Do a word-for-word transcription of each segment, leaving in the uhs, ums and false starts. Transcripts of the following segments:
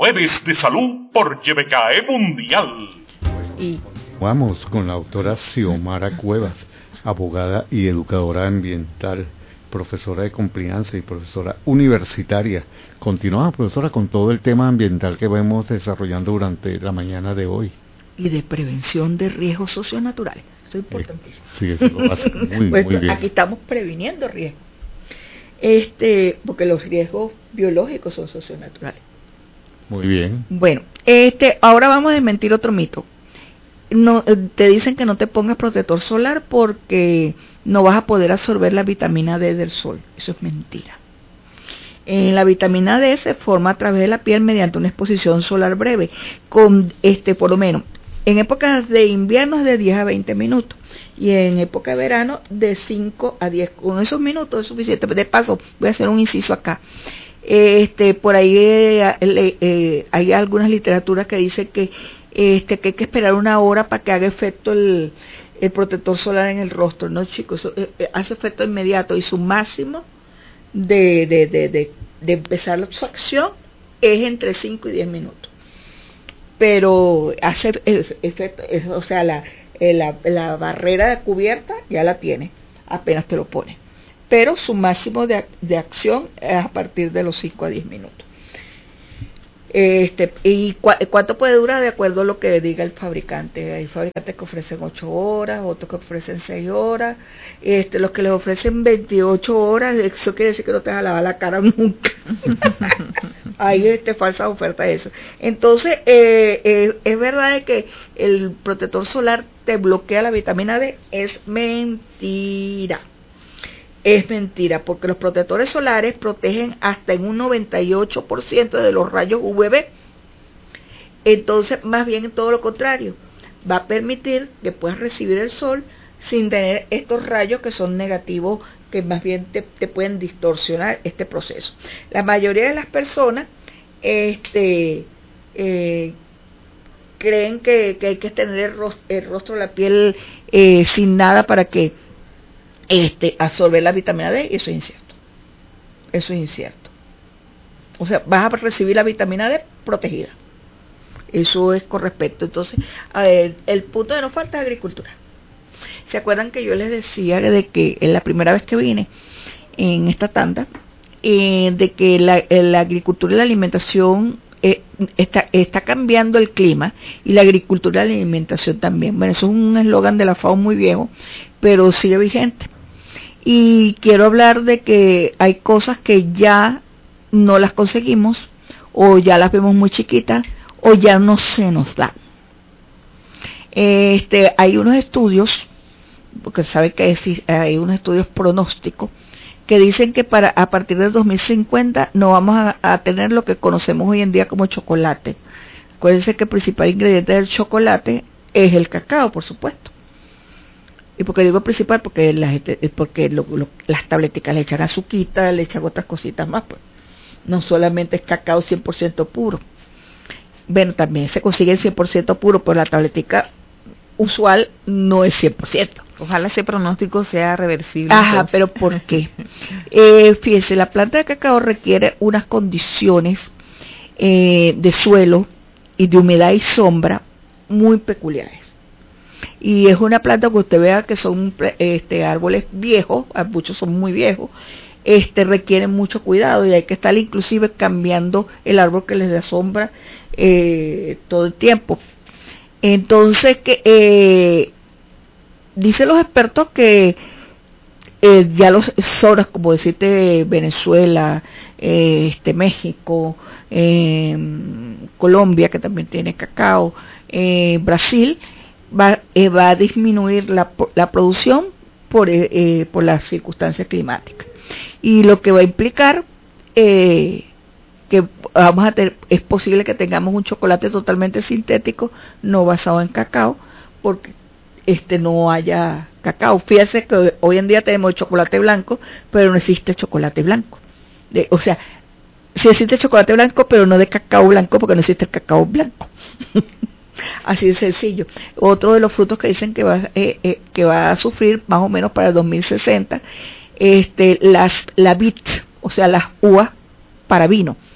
Jueves de Salud por Y B K E Mundial. Y vamos con la doctora Xiomara Cuevas, abogada y educadora ambiental, profesora de compliance y profesora universitaria. Continuamos, profesora, con todo el tema ambiental que vemos desarrollando durante la mañana de hoy. Y de prevención de riesgos socionaturales. Eso es importantísimo. Sí, eso lo hace muy, pues, muy bien. Aquí estamos previniendo riesgos. Este, porque los riesgos biológicos son socionaturales. Muy bien. Bueno, este, ahora vamos a desmentir otro mito. No, te dicen que no te pongas protector solar porque no vas a poder absorber la vitamina D del sol. Eso es mentira. Eh, la vitamina D se forma a través de la piel mediante una exposición solar breve, con este, por lo menos, en épocas de invierno es de diez a veinte minutos y en época de verano de cinco a diez. Con esos minutos es suficiente. De paso, voy a hacer un inciso acá. Este, por ahí eh, eh, hay algunas literaturas que dicen que, este, que hay que esperar una hora para que haga efecto el, el protector solar en el rostro. No, chicos, eso, eh, hace efecto inmediato y su máximo de, de, de, de, de empezar su acción es entre cinco y diez minutos. Pero hace efecto, o sea, la, la, la barrera de cubierta ya la tiene, apenas te lo pone. Pero su máximo de, de acción es a partir de los cinco a diez minutos. Este, ¿Y cu cuánto puede durar? De acuerdo a lo que diga el fabricante. Hay fabricantes que ofrecen ocho horas, otros que ofrecen seis horas. Este, los que les ofrecen veintiocho horas, eso quiere decir que no te vas a lavar la cara nunca. Hay este, falsas ofertas de eso. Entonces, eh, eh, es verdad que el protector solar te bloquea la vitamina D. Es mentira. Es mentira, porque los protectores solares protegen hasta en un noventa y ocho por ciento de los rayos U V B. Entonces, más bien todo lo contrario, va a permitir que puedas recibir el sol sin tener estos rayos que son negativos, que más bien te, te pueden distorsionar este proceso. La mayoría de las personas este, eh, creen que, que hay que tener el rostro, el rostro la piel eh, sin nada para que Este, absorber la vitamina D, y eso es incierto. Eso es incierto. O sea, vas a recibir la vitamina D protegida. Eso es con respecto. Entonces, a ver, el punto de no falta es agricultura. ¿Se acuerdan que yo les decía de que en la primera vez que vine en esta tanda, eh, de que la, la agricultura y la alimentación eh, está, está cambiando el clima, y la agricultura y la alimentación también? Bueno, eso es un eslogan de la FAO muy viejo, pero sigue vigente. Y quiero hablar de que hay cosas que ya no las conseguimos, o ya las vemos muy chiquitas, o ya no se nos dan. Este, hay unos estudios, porque se sabe que hay, hay unos estudios pronósticos, que dicen que para a partir del dos mil cincuenta no vamos a, a tener lo que conocemos hoy en día como chocolate. Acuérdense que el principal ingrediente del chocolate es el cacao, por supuesto. ¿Y por qué digo principal? Porque, la, porque lo, lo, las tableticas le echan azuquita, le echan otras cositas más, pues. No solamente es cacao cien por ciento puro. Bueno, también se consigue cien por ciento puro, pero la tabletica usual no es cien por ciento. Ojalá ese pronóstico sea reversible. Ajá, entonces. pero ¿por qué? eh, fíjense, la planta de cacao requiere unas condiciones eh, de suelo y de humedad y sombra muy peculiares. Y es una planta que usted vea que son este, árboles viejos, muchos son muy viejos, este, requieren mucho cuidado, y hay que estar inclusive cambiando el árbol que les da sombra eh, todo el tiempo. Entonces, que eh, dicen los expertos que eh, ya los zonas, como decirte Venezuela, eh, este México, eh, Colombia, que también tiene cacao, eh, Brasil, Va, eh, va a disminuir la, la producción por, eh, por las circunstancias climáticas, y lo que va a implicar eh, que vamos a tener, es posible que tengamos un chocolate totalmente sintético, no basado en cacao, porque este no haya cacao. Fíjense que hoy en día tenemos chocolate blanco, pero no existe chocolate blanco. De, o sea, sí existe chocolate blanco, pero no de cacao blanco, porque no existe el cacao blanco. Así de sencillo. Otro de los frutos que dicen que va, eh, eh, que va a sufrir más o menos para el dos mil sesenta, este, las, la vid, o sea, las uvas para vino.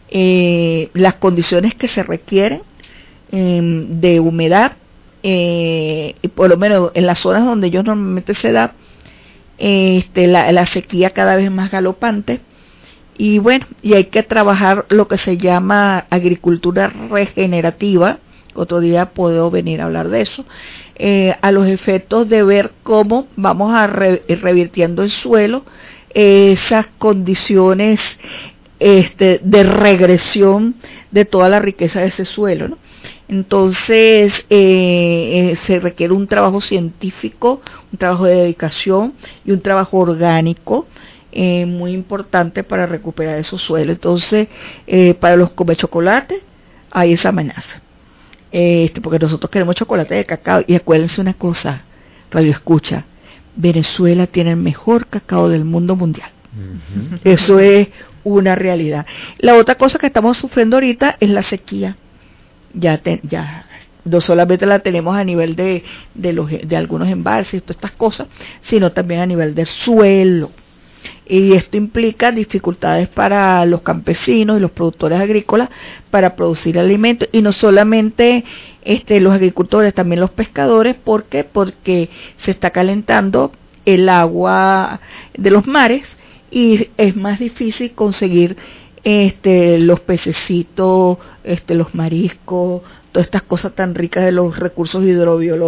eh, las condiciones que se requieren eh, de humedad, eh, y por lo menos en las zonas donde ellos normalmente se da, este, la, la sequía cada vez más galopante. Y bueno, y hay que trabajar lo que se llama agricultura regenerativa. Otro día puedo venir a hablar de eso, eh, a los efectos de ver cómo vamos a re, revirtiendo el suelo, eh, esas condiciones este, de regresión de toda la riqueza de ese suelo, ¿no? Entonces eh, eh, se requiere un trabajo científico, un trabajo de dedicación y un trabajo orgánico eh, muy importante para recuperar esos suelos. Entonces eh, para los come chocolates hay esa amenaza, este, porque nosotros queremos chocolate de cacao. Y acuérdense una cosa, radio escucha, Venezuela tiene el mejor cacao del mundo mundial. Uh-huh. Eso es una realidad. La otra cosa que estamos sufriendo ahorita es la sequía. Ya, te, ya no solamente la tenemos a nivel de, de, los, de algunos embalses y todas estas cosas, sino también a nivel del suelo. Y esto implica dificultades para los campesinos y los productores agrícolas para producir alimentos, y no solamente este, los agricultores, también los pescadores. ¿Por qué? Porque se está calentando el agua de los mares y es más difícil conseguir este, los pececitos, este, los mariscos, todas estas cosas tan ricas de los recursos hidrobiológicos